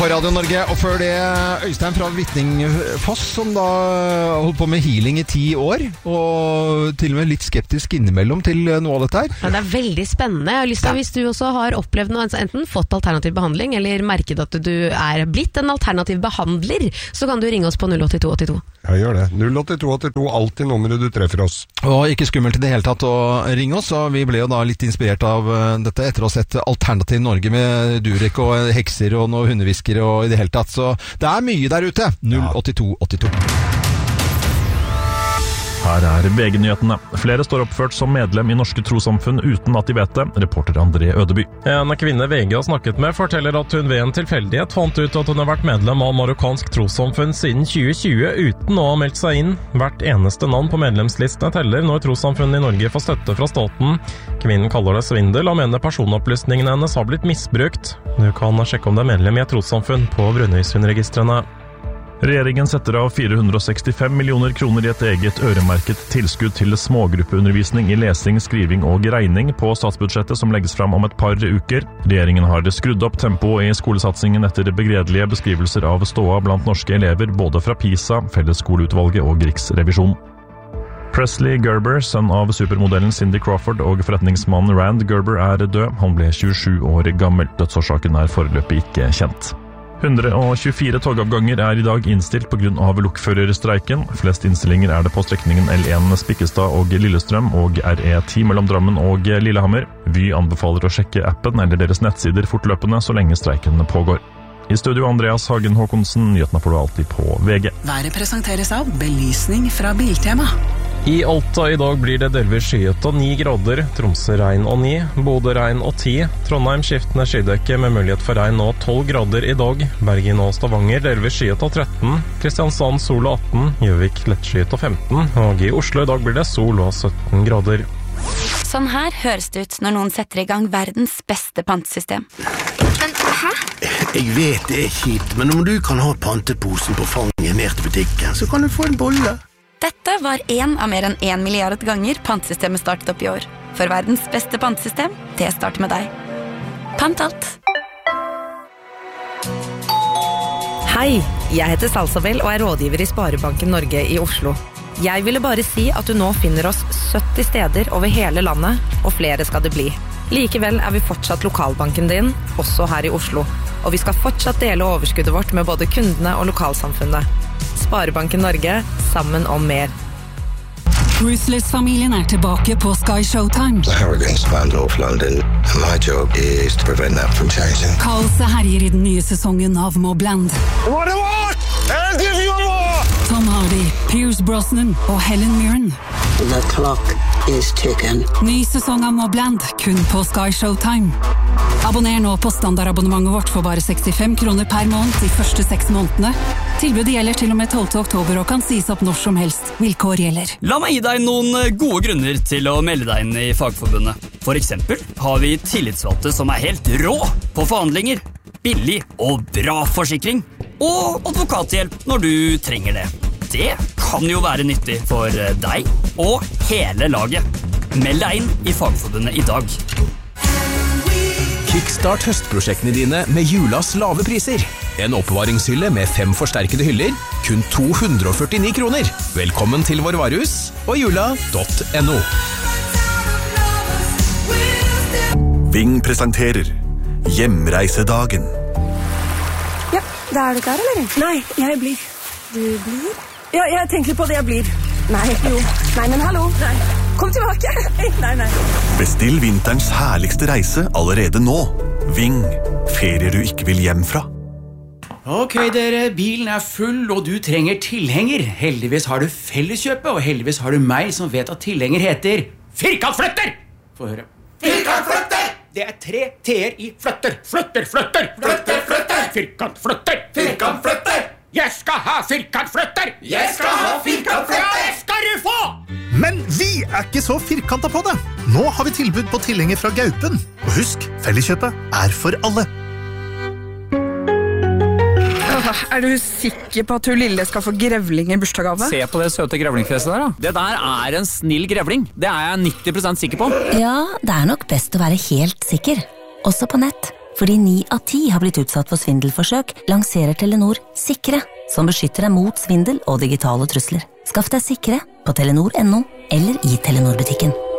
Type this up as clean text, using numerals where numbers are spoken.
På Radio Norge, og før det Øystein fra Hvittingfoss, som da holdt på med healing i 10 år, og til og med litt skeptisk innimellom til noe av dette her. Ja, det er veldig spennende. Jeg har lyst til, hvis du også har opplevd noe, enten fått alternativ behandling, eller merket at du er blitt en alternativ behandler, så kan du ringe oss på 08282. Ja, gjør det. 08282, alltid nummeret du treffer oss. Og ikke skummelt i det hele tatt å ringe oss, og vi ble jo da litt inspirert av dette etter å ha sett Alternativ Norge med Durek og hekser og noen hundevisker og i det hele tatt, så det er mye der ute. 08282. Her er VG-nyhetene. Flere står oppført som medlem i norske trossamfunn uten at de vet det, reporter André Ødeby. En kvinne VG har snakket med forteller at hun ved en tilfeldighet fant ut at hun har vært medlem av marokkansk trossamfunn siden 2020 uten å ha meldt seg inn. Hvert eneste navn på medlemslistene teller når trossamfunnet i Norge får støtte fra staten. Kvinnen kaller det svindel og mener personopplysningene hennes har blitt misbrukt. Du kan sjekke om det er medlem i et trossamfunn på Brønnøysundregistrene. Regjeringen setter av 465 millioner kroner i et eget øremerket tilskudd til smågruppeundervisning i lesing, skriving og regning på statsbudsjettet som legges fram om et par uker. Regjeringen har skrudd opp tempoet i skolesatsingen etter begredelige beskrivelser av ståa blant norske elever, både fra PISA, Fellesskoleutvalget og Riksrevisjonen. Presley Gerber, sønn av supermodellen Cindy Crawford og forretningsmannen Rand Gerber, er død. Han ble 27 år gammel. Dødsårsaken er foreløpig ikke kjent. 124 togavganger er i dag innstilt på grunn av lokførerstreiken. Flest innstillinger er det på strekningen L1 Spikkestad og Lillestrøm og RE10 mellom Drammen og Lillehammer. Vy anbefaler å sjekke appen eller deres nettsider fortløpende så lenge streiken pågår. I studio Andreas Hagen Håkonsen, nyhetene får du alltid på VG. Været presenteres av belysning fra Biltema. I Alta i dag blir det delvis skyet og 9 grader, Tromsø regn og 9, Bodø regn og 10, Trondheim skiftende skydekke med mulighet for regn og 12 grader i dag, Bergen og Stavanger delvis skyet og 13, Kristiansand sol og 18, Gjøvik lettskyet og 15, og i Oslo i dag blir det sol og 17 grader. Sånn her høres det ut når noen setter i gang verdens beste pantesystem. Men hæ? Jeg vet det er kjipt, men om du kan ha panteposen på fanget ned til butikken, så kan du få en bolle. Dette var en av mer enn 1 milliard ganger pantesystemet startet opp i år. For verdens beste pantesystem, det starter med deg. Pant alt! Hei, jeg heter Salsabel og er rådgiver i Sparebanken Norge i Oslo. Jeg ville bare si at du nå finner oss 70 steder over hele landet, og flere skal det bli. Likevel er vi fortsatt lokalbanken din, også her i Oslo. Og vi skal fortsatt dele overskuddet vårt med både kundene og lokalsamfunnet. Sparebanken Norge, sammen om mer. Ruthless-familien er tilbake på Sky Showtime. The Harrogans banned North London, and my job is to prevent that from changing. Kaoset herjer i den nye sesongen av Mobland. What do you want? I'll give you more! Tom Hardy, Pierce Brosnan og Helen Mirren. The clock is ticking. Ny sesong av Mobland, kun på Sky Showtime. Abonner nå på standardabonnementet vårt for bare 65 kroner per måned de første 6 månedene. Tilbudet gjelder til og med 12. oktober og kan sies opp når som helst. Vilkår gjelder. La meg gi deg noen gode grunner til å melde deg inn i Fagforbundet. For eksempel har vi tillitsvalgte som er helt rå på forhandlinger, billig og bra forsikring, og advokathjelp når du trenger det. Det kan jo være nyttig for deg og hele laget. Meld deg inn i Fagforbundet i dag. Kickstart høstprosjektene dine med julas lave priser. En oppbevaringshylle med 5 forsterkede hyller, kun 249 kroner. Velkommen til vår varehus og jula.no. Ving presenterer Hjemreisedagen. Ja, da er du klar, eller? Nei, jeg blir. Du blir? Ja, jeg tenker på det jeg blir. Nei, jo. Nei, men hallo. Nei. Kom tilbake. Nei. Bestill vinterens herligste reise allerede nå. Ving, ferier du ikke vil hjem fra. Ok, dere, bilen er full, og du trenger tilhenger. Heldigvis har du Felleskjøpet, og heldigvis har du meg som vet at tilhenger heter Firkantflytter! Få høre. Firkantflytter! Det er 3 T-er i flytter. Flytter! Firkantflytter! Firkantflytter! Jeg skal ha firkantflytter! Jeg skal ha firkantflytter! Det skal du få! Men vi er ikke så firkantet på det. Nå har vi tilbud på tilhenger fra Gaupen. Og husk, Felleskjøpet er for alle. Er du sikker på at hun lille skal få grevling i bursdagsgave? Se på det søte grevlingfjeset der da. Det der er en snill grevling. Det er jeg 90% sikker på. Ja, det er nok best å være helt sikker. Også på nett. Fordi 9 av 10 har blitt utsatt for svindelforsøk, lanserer Telenor Sikre, som beskytter deg mot svindel og digitale trusler. Skaff deg Sikre på Telenor.no eller i Telenor-butikken.